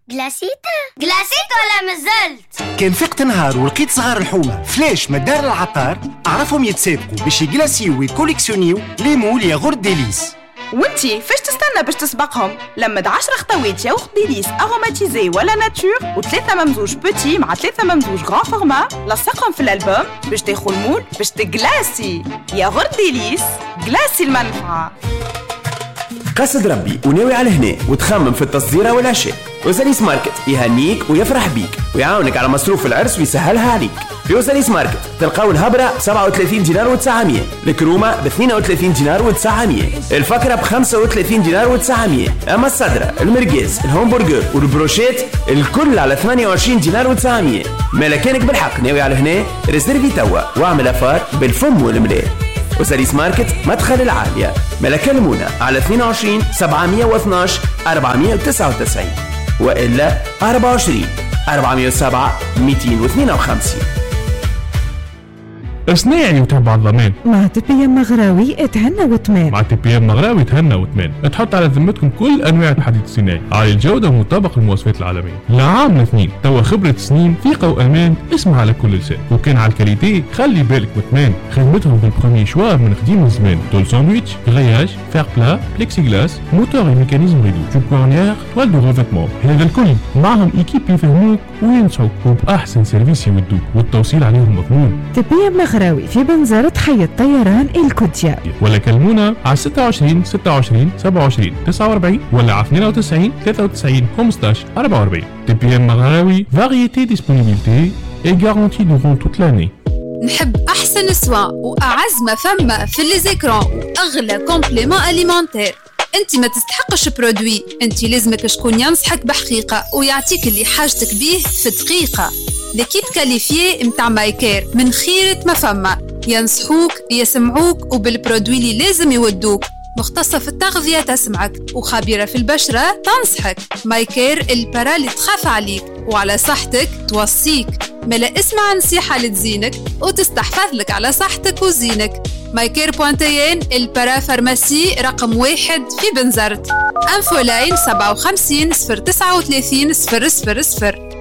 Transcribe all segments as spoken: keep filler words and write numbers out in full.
جلاسيتا جلاسيتا ولا مازلت؟ كان فقت نهار ولقيت صغار الحومة فلاش مدار العطار أعرفهم يتسابقوا باش يجلاسيو ويكوليكسيونيو لي مول ياغورت ديليس. وانتي فاش تستنى باش تسبقهم؟ لمد عشرة خطوات ياغورت ديليس اروماتيزي ولا ناتور وثلاثة ممزوج بوتي مع ثلاثة ممزوج غران فورما لصقهم في الألبوم باش تاخذ المول باش تجلاسي. ياغورت ديليس جلاسي المنفعة. قصد ربي وناوي على هنا وتخمم في التصديرة والعشاء، وساليس ماركت يهنيك ويفرح بيك ويعاونك على مصروف العرس ويسهلها عليك. في وساليس ماركت تلقاو الهبرة ب سبعة وثلاثين دينار وتسعمية، الكرومة ب اثنين وثلاثين دينار وتسعمية، الفكرة ب خمسة وثلاثين دينار وتسعمية، أما الصدرة المرقاز الهمبرجر والبروشيت الكل على ثمانية وعشرين دينار وتسعمية. ملكانك بالحق ناوي على هنا ريزيرفي توا واعمل أفار بالفم والملاء. وساليس ماركت مدخل العالية، ملكة المونة على اثنين وعشرين سبعمية واثناش أربعمية وتسعة وتسعين وإلا أربعة وعشرين أربعمية وسبعة مئتين واثنين وخمسين. اسنا يعني وتابع الضمان مع تي بي ام مغراوي اتهنى وتمان. مع تي بي ام مغراوي تهنى وتمان تحط على ذمتكم كل انواع الحديد الصناعي عالي الجوده ومطابق للمواصفات العالميه. لعام الاثنين توا خبره سنين ثقه وامان اسمها على كل لسان. وكان على الكاليتي خلي بالك وتمان خدمتهم بالبروميي شوار من قديم الزمان. طول ساندويتش غياج فير بلا بليكسي غلاس موتور وميكانيزم ريدو جوب كورنيير توال دو ريفيتمون. هذا الكل معهم ايكيب يفهموك وينصحوك وباحسن سيرفيس يودوك والتوصيل عليهم مضمون. تي بي ام مغراوي في بنزرة حي الطيران الكوتيا، ولا كلمونا على ستة وعشرين ستة وعشرين سبعة وعشرين تسعة وأربعين ولا على اثنين وتسعين ثلاثة وتسعين خمسطاش أربعة وأربعين. تي بي ام مغراوي فاريتي ديسبونيبيليتي اي غارونتي دورون توت لاني. نحب احسن سوا واعز ما فما في لي زيكران واغلى كومبليمون اليمونتير. انت ما تستحقش برودوي، انت لازمك شكون ينصحك بحقيقه ويعطيك اللي حاجتك بيه في دقيقه. ليكيب كاليفيي متاع مايكير من خيرة ما فما، ينصحوك يسمعوك وبالبرودوي اللي لازم يودوك. مختصة في التغذية تسمعك وخبيرة في البشرة تنصحك. مايكير البرا اللي تخاف عليك وعلى صحتك توصيك. ملا اسمع نصيحة لتزينك وتستحفظ لك على صحتك وزينك. مايكير بوانتيين البرا فارماسي رقم واحد في بنزرت. انفو لاين سبعة وخمسين صفر تسعة وثلاثين صفر صفر صفر.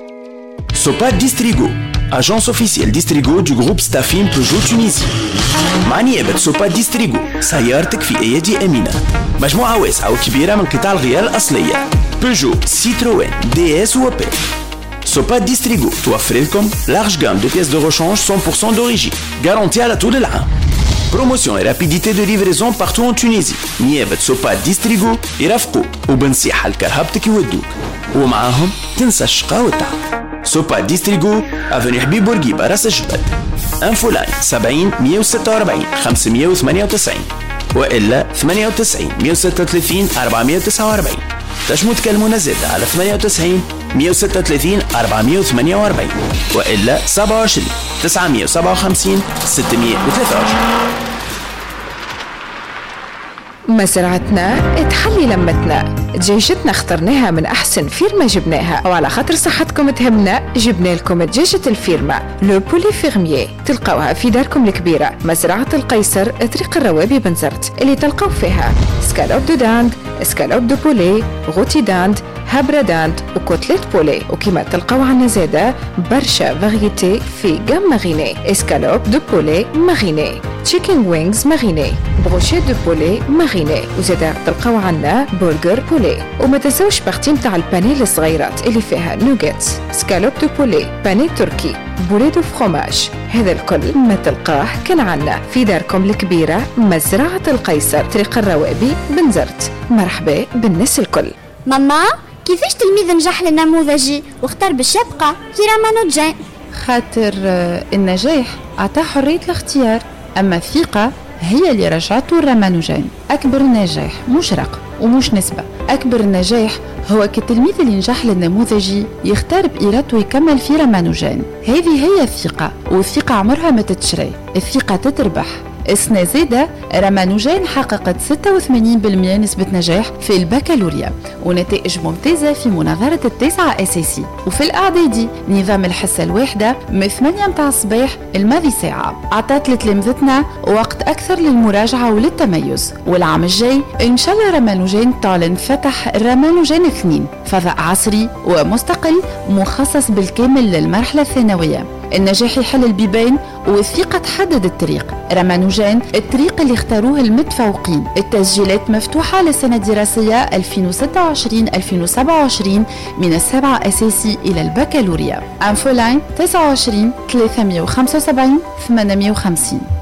Sopa Distrigo, agence officielle Distrigo du groupe Staffim Peugeot Tunisie. مع نيابة سوبا ديستريغو سيارتك في أيدي أمينة. مجموعة واسعة وكبيرة من قطع الغيار الأصلية بيجو، سيتروين، دي اس وبي. سوبا ديستريغو توفر لكم large gamme de pièces de rechange cent pour cent d'origine garantie على طول العام. بروموسيون et rapidité de livraison partout en Tunisie. نيابة سوبا ديستريغو يرافقوك وبنصيحة لكرهبتك يودوك ومعاهم تنسى الشقاء والتعب. سوبا ديستريغو افني حبيب بورقيبة راس الجبل. انفو لاين سبعين مية وستة وأربعين خمسمية وثمانية وتسعين والا ثمانية وتسعين مية وستة وثلاثين أربعمية وتسعة وأربعين. تنجموا تكلمونا زادا على ثمانية وتسعين مية وستة وثلاثين أربعمية وثمانية وأربعين والا سبعة وعشرين تسعمية وسبعة وخمسين ستمية وثلاثة وعشرين. مزرعتنا تحلي لمتنا، دجاجتنا اخترناها من احسن فيرما جبناها، وعلى خاطر صحتكم تهمنا جبنا لكم دجاجة الفيرما لو بولي فيرميي. تلقاوها في داركم الكبيرة مزرعة القيصر طريق الروابي بنزرت، اللي تلقاو فيها سكالوب دو داند، سكالوب دو بولي، غوتي داند، هابرا داند وكوتليت بولي. وكما تلقاو عنا زادا برشا فاريتي في جام ماريني، اسكالوب دو بولي ماريني، تشيكن وينجز ماريني، بروشي دو بولي ماريني، وزادا تلقاو عنا برجر بولي. وما تنساوش بارتي متاع الباني الصغيرات اللي فيها نوغيتس، سكالوب دو بولي، باني تركي، بولي دو فروماج. هذا الكل ما تلقاه كان عنا في داركم الكبيرة مزرعة القيصر طريق الروابي بنزرت. مرحبا بالناس الكل. ماما كيفاش تلميذ نجح للنموذجي واختار باش يبقى في رامانوجان؟ خاطر النجاح عطاه حرية الاختيار، أما الثقة هي اللي رجعته الرامانوجان. أكبر نجاح مش رقم ومش نسبة، أكبر نجاح هو كالتلميذ اللي نجح للنموذجي يختار بإرادته ويكمل في رامانوجان. هذه هي الثقة، والثقة عمرها ما تتشري، الثقة تتربح. السنة زادة رامانوجان حققت ستة وثمانين بالمئة نسبة نجاح في البكالوريا ونتائج ممتازة في مناظرة التاسعة أساسي. وفي الإعدادي نظام الحصة الواحدة من ثمانية متاع الصباح الماضي ساعة عطات لتلامذتنا وقت أكثر للمراجعة وللتميز. والعام الجاي إن شاء الله رامانوجان تعلن فتح رامانوجان اثنين فضاء عصري ومستقل مخصص بالكامل للمرحلة الثانوية. النجاح يحل البيبان والثقة تحدد الطريق. رامانوجان الطريق اللي اختاروه المتفوقين. التسجيلات مفتوحة للسنة الدراسية ألفين وستة وعشرين ألفين وسبعة وعشرين من السبعة أساسي إلى البكالوريا. أنفولاين تسعة وعشرين ثلاثمئة وخمسة وسبعين ثمانمئة وخمسين.